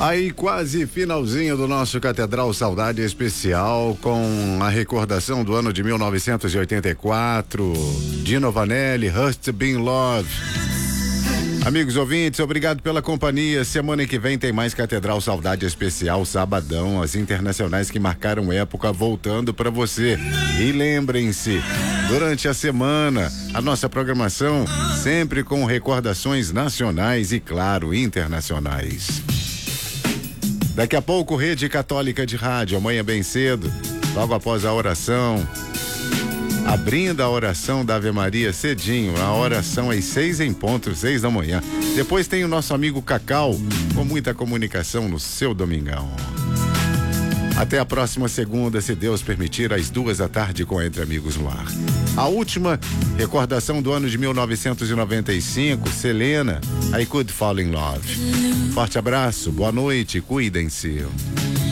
Aí quase finalzinho do nosso Catedral Saudade Especial com a recordação do ano de 1984, Dino Vanelli, Hurt Been Love. Amigos ouvintes, obrigado pela companhia. Semana que vem tem mais Catedral Saudade Especial, sabadão, as internacionais que marcaram época voltando para você. E lembrem-se, durante a semana, a nossa programação sempre com recordações nacionais e, claro, internacionais. Daqui a pouco, Rede Católica de Rádio, amanhã bem cedo, logo após a oração. Abrindo a oração da Ave Maria cedinho, a oração às 6 em ponto, 6 da manhã. Depois tem o nosso amigo Cacau, com muita comunicação no seu domingão. Até a próxima segunda, se Deus permitir, às 2 da tarde com Entre Amigos no Ar. A última recordação do ano de 1995, Selena, I Could Fall in Love. Forte abraço, boa noite, cuidem-se.